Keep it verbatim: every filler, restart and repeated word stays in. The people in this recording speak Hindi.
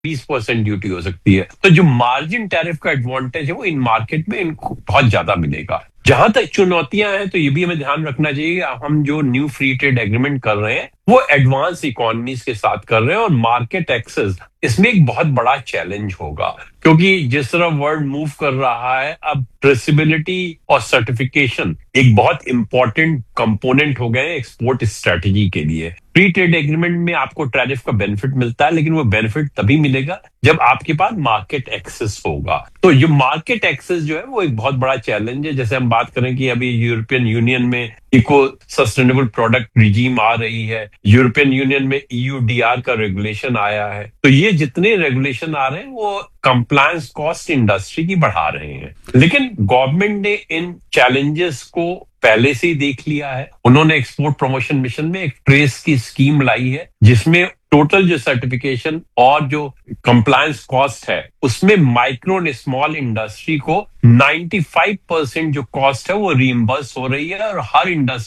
बीस परसेंट ड्यूटी हो सकती है। तो जो मार्जिन टैरिफ का एडवांटेज है वो इन मार्केट में इनको बहुत ज्यादा मिलेगा। जहां तक चुनौतियां हैं तो ये भी हमें ध्यान रखना चाहिए, हम जो न्यू फ्री ट्रेड एग्रीमेंट कर रहे हैं वो एडवांस इकोनॉमीज के साथ कर रहे हैं, और मार्केट एक्सेस इसमें एक बहुत बड़ा चैलेंज होगा, क्योंकि जिस तरह वर्ल्ड मूव कर रहा है अब ट्रेसिबिलिटी और सर्टिफिकेशन एक बहुत इंपॉर्टेंट कंपोनेंट हो गए एक्सपोर्ट स्ट्रेटजी के लिए। फ्री ट्रेड एग्रीमेंट में आपको टैरिफ का बेनिफिट मिलता है, लेकिन वो बेनिफिट तभी मिलेगा जब आपके पास मार्केट एक्सेस होगा। तो ये मार्केट एक्सेस जो है वो एक बहुत बड़ा चैलेंज है। जैसे हम बात करें कि अभी यूरोपियन यूनियन में इको सस्टेनेबल प्रोडक्ट रिजीम आ रही है, यूरोपियन यूनियन में ईयूडीआर का रेगुलेशन आया है, तो ये जितने रेगुलेशन आ रहे हैं वो कंप्लायंस कॉस्ट इंडस्ट्री की बढ़ा रहे हैं। लेकिन गवर्नमेंट ने इन चैलेंजेस को पहले से ही देख लिया है। उन्होंने एक्सपोर्ट प्रमोशन मिशन में एक ट्रेस की स्कीम लाई है, जिसमें टोटल जो सर्टिफिकेशन और जो कंप्लायंस कॉस्ट है उसमें माइक्रो एंड स्मॉल इंडस्ट्री को पचानवे परसेंट जो कॉस्ट है वो रीइंबर्स हो रही है, और हर इंडस्ट्री